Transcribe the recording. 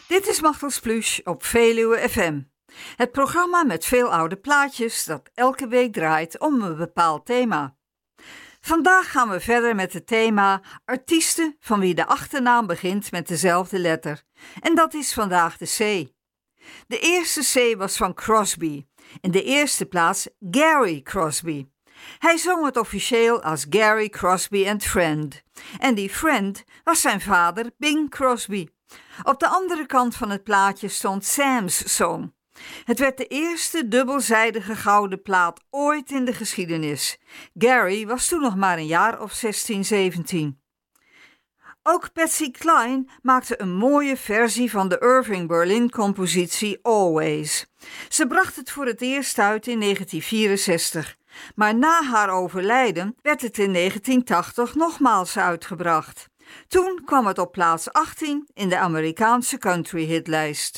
Dit is Machtels Plush op Veluwe FM. Het programma met veel oude plaatjes dat elke week draait om een bepaald thema. Vandaag gaan we verder met het thema artiesten van wie de achternaam begint met dezelfde letter. En dat is vandaag de C. De eerste C was van Crosby. In de eerste plaats Gary Crosby. Hij zong het officieel als Gary Crosby and Friend. En die friend was zijn vader Bing Crosby. Op de andere kant van het plaatje stond Sam's Song. Het werd de eerste dubbelzijdige gouden plaat ooit in de geschiedenis. Gary was toen nog maar een jaar of 16, 17. Ook Patsy Cline maakte een mooie versie van de Irving Berlin-compositie Always. Ze bracht het voor het eerst uit in 1964. Maar na haar overlijden werd het in 1980 nogmaals uitgebracht. Toen kwam het op plaats 18 in de Amerikaanse country-hitlijst.